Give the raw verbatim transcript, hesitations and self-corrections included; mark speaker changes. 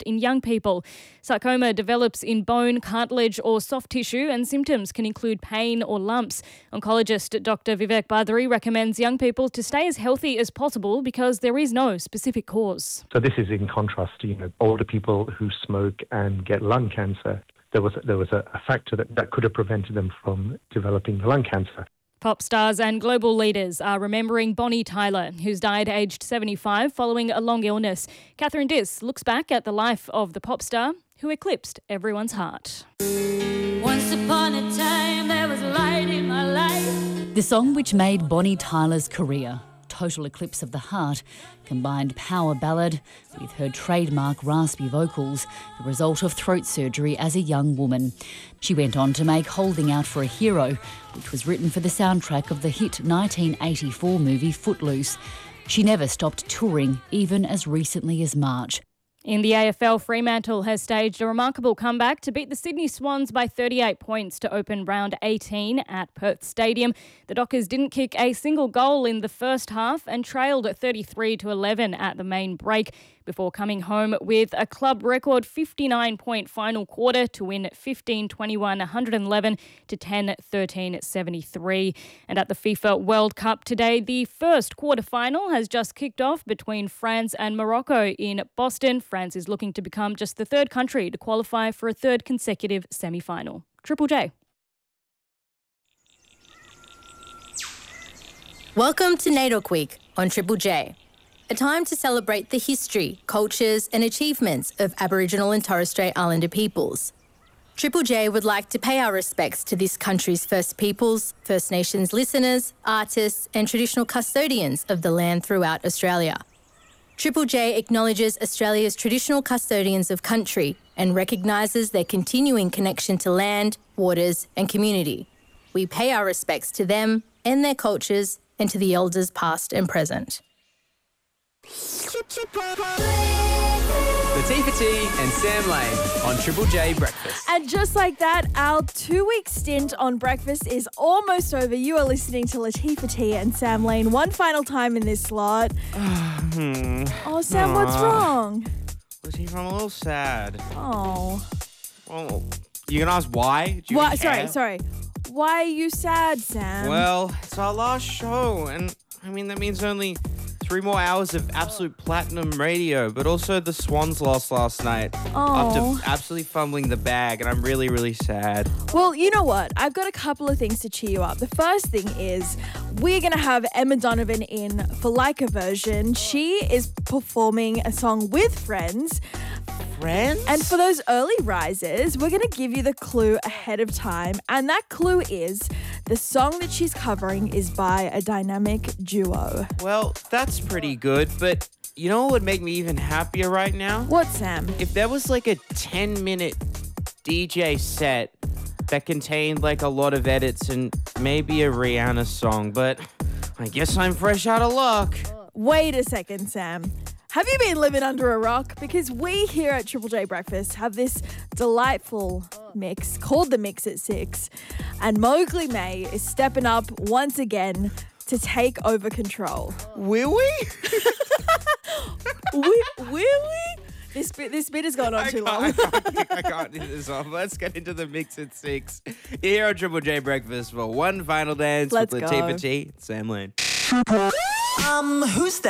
Speaker 1: in young people. Sarcoma develops in bone, cartilage or soft tissue, and symptoms can include pain or lumps. Oncologist Doctor Vivek Badri recommends young people to stay as healthy as possible because there is no specific cause.
Speaker 2: So this is in contrast to, you know, older people who smoke and get lung cancer. There was there was a, a factor that, that could have prevented them from developing lung cancer.
Speaker 1: Pop stars and global leaders are remembering Bonnie Tyler, who's died aged seventy-five following a long illness. Catherine Diss looks back at the life of the pop star who eclipsed everyone's heart.
Speaker 3: Once upon a time there was light in my life.
Speaker 4: The song which made Bonnie Tyler's career, Total Eclipse of the Heart, combined power ballad with her trademark raspy vocals, the result of throat surgery as a young woman. She went on to make Holding Out for a Hero, which was written for the soundtrack of the hit nineteen eighty-four movie Footloose. She never stopped touring, even as recently as March.
Speaker 1: In the A F L, Fremantle has staged a remarkable comeback to beat the Sydney Swans by thirty-eight points to open round eighteen at Perth Stadium. The Dockers didn't kick a single goal in the first half and trailed at thirty-three to eleven at the main break before coming home with a club record fifty-nine point final quarter to win fifteen twenty-one one eleven to ten thirteen seventy-three. And at the FIFA World Cup today, the first quarter-final has just kicked off between France and Morocco in Boston. France is looking to become just the third country to qualify for a third consecutive semi-final. Triple J.
Speaker 5: Welcome to NAIDOC Week on Triple J, a time to celebrate the history, cultures and achievements of Aboriginal and Torres Strait Islander peoples. Triple J would like to pay our respects to this country's First Peoples, First Nations listeners, artists and traditional custodians of the land throughout Australia. Triple J acknowledges Australia's traditional custodians of country and recognises their continuing connection to land, waters and community. We pay our respects to them and their cultures and to the elders past and present.
Speaker 6: Latifah T and Sam Lane on Triple J Breakfast.
Speaker 7: And just like that, our two-week stint on Breakfast is almost over. You are listening to Latifah T and Sam Lane one final time in this slot. Oh, Sam, what's wrong?
Speaker 8: Latifah, I'm a little sad.
Speaker 7: Oh.
Speaker 8: Well, you gonna ask why? Do you
Speaker 7: Why?
Speaker 8: care?
Speaker 7: Sorry, sorry. Why are you sad, Sam?
Speaker 8: Well, it's our last show, and I mean, that means only three more hours of absolute platinum radio, but also the Swans lost last night
Speaker 7: Oh.
Speaker 8: after absolutely fumbling the bag, and I'm really, really sad.
Speaker 7: Well, you know what? I've got a couple of things to cheer you up. The first thing is we're going to have Emma Donovan in for Like a Version. She is performing a song with friends.
Speaker 8: Friends?
Speaker 7: And for those early risers, we're going to give you the clue ahead of time. And that clue is the song that she's covering is by a dynamic duo.
Speaker 8: Well, that's pretty good, but you know what would make me even happier right now?
Speaker 7: What, Sam?
Speaker 8: If there was like a ten-minute D J set that contained like a lot of edits and maybe a Rihanna song, but I guess I'm fresh out of luck.
Speaker 7: Wait a second, Sam. Have you been living under a rock? Because we here at Triple J Breakfast have this delightful mix called The Mix at Six. And Mowgli May is stepping up once again to take over control.
Speaker 8: Will we?
Speaker 7: we will we? This bit, this bit has gone on
Speaker 8: I
Speaker 7: too
Speaker 8: can't,
Speaker 7: long.
Speaker 8: I can't, I can't do this off. Let's get into The Mix at Six. Here on Triple J Breakfast for one final dance
Speaker 7: Let's
Speaker 8: with
Speaker 7: go.
Speaker 8: Latifah T and Sam Lane.
Speaker 6: Um, who's that?